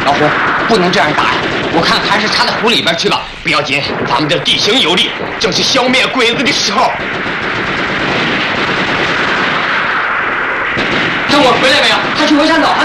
老胡，不能这样打呀！我看还是插到湖里边去吧。不要紧，咱们这地形有利，正是消灭鬼子的时候。等我回来没有？他去回山走。